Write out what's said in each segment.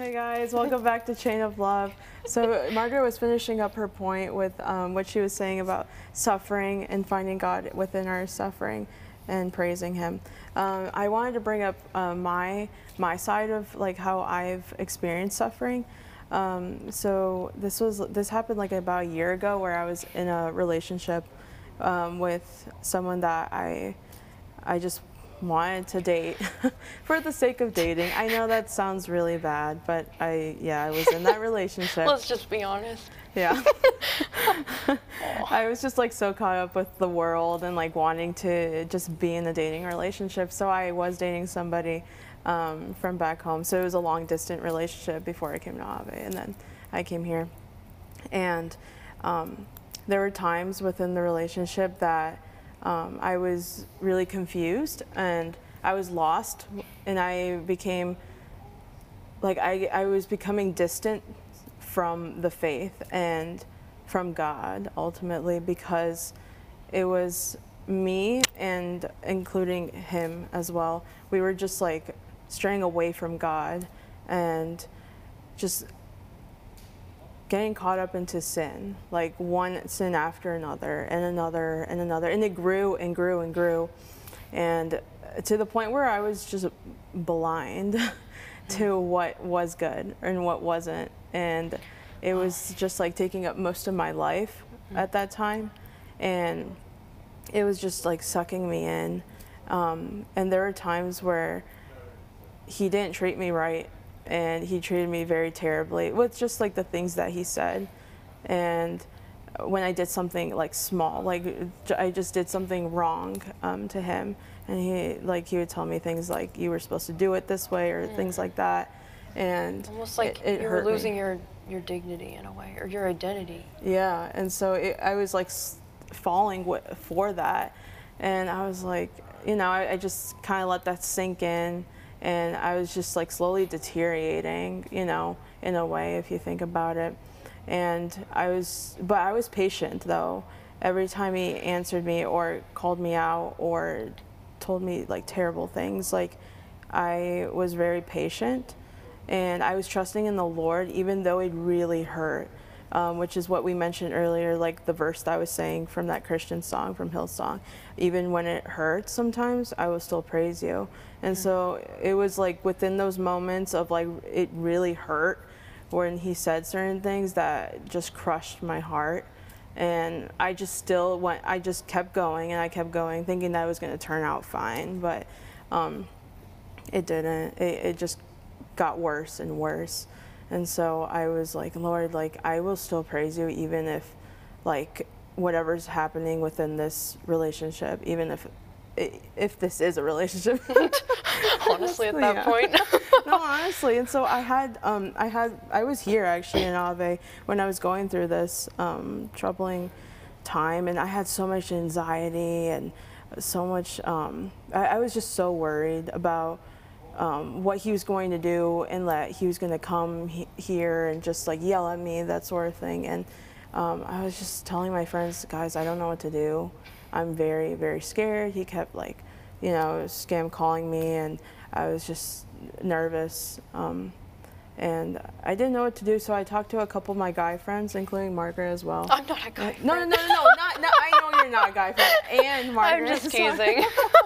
Hey guys, welcome back to Chain of Love. So Margaret was finishing up her point with what she was saying about suffering and finding God within our suffering and praising Him. I wanted to bring up my side of like how I've experienced suffering. So this happened like about a year ago, where I was in a relationship with someone that I just wanted to date for the sake of dating. I know that sounds really bad, but I was in that relationship. Let's just be honest. Yeah. I was just like so caught up with the world and like wanting to just be in a dating relationship. So I was dating somebody from back home. So it was a long distance relationship before I came to Ave, and then I came here. And there were times within the relationship that I was really confused and I was lost, and I became like I was becoming distant from the faith and from God ultimately, because it was me and including him as well. We were just like straying away from God and just getting caught up into sin, like one sin after another and another and another, and it grew and grew and grew, and to the point where I was just blind to what was good and what wasn't, and it was just like taking up most of my life at that time, and it was just like sucking me in, and there were times where he didn't treat me right, and he treated me very terribly with just like the things that he said. And when I did something like small, like I just did something wrong to him, and he would tell me things like, you were supposed to do it this way, or things like that. And almost like it you were hurt me. losing your dignity in a way, or your identity. Yeah, and so I was like falling for that, and I was like, I just kind of let that sink in. And I was just like slowly deteriorating, in a way, if you think about it. And I was patient though. Every time he answered me or called me out or told me like terrible things, like I was very patient, and I was trusting in the Lord, even though it really hurt. Which is what we mentioned earlier, like the verse that I was saying from that Christian song, from Hillsong. Even when it hurts sometimes, I will still praise you. And so it was like within those moments of like it really hurt when he said certain things that just crushed my heart. And I just kept going, and I kept going, thinking that it was going to turn out fine, but it didn't. It just got worse and worse. And so I was like, Lord, like I will still praise you, even if like whatever's happening within this relationship, even if this is a relationship. Honestly, at that point. No, honestly. And so I was here actually in Ave when I was going through this troubling time, and I had so much anxiety and so much, I was just so worried about what he was going to do, and that he was going to come here and just like yell at me, that sort of thing. And I was just telling my friends, guys, I don't know what to do. I'm very, very scared. He kept like, scam calling me, and I was just nervous. And I didn't know what to do, so I talked to a couple of my guy friends, including Margaret as well. I'm not a guy friend. No, I know you're not a guy friend. And Margaret. I'm just teasing.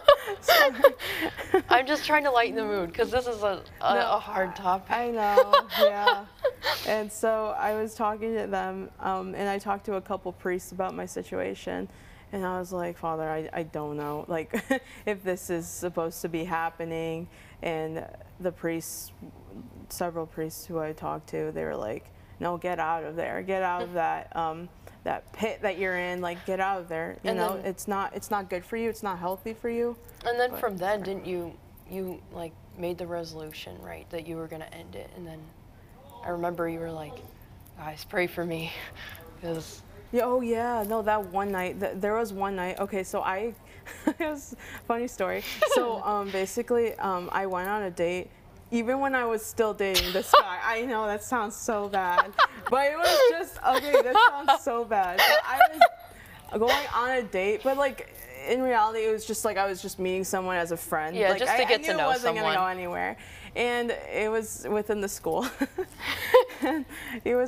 I'm just trying to lighten the mood, because this is a hard topic. I know, yeah. And so I was talking to them, and I talked to a couple priests about my situation. And I was like, Father, I don't know, like, if this is supposed to be happening. And the priests, several priests who I talked to, they were like, no, get out of there. Get out of that that pit that you're in. Like, get out of there. You know, it's not good for you. It's not healthy for you. And then from then, didn't you like made the resolution, right, that you were going to end it? And then I remember you were like, guys, pray for me, because... Yeah, oh yeah, no, that one night, there was one night, okay, so it was a funny story. So basically, I went on a date, even when I was still dating this guy. I know that sounds so bad, but it was just, okay, that sounds so bad. So I was going on a date, but like, in reality, it was just like I was just meeting someone as a friend. Yeah, like, just to get to know someone. I knew it wasn't going to go anywhere. And it was within the school. And he was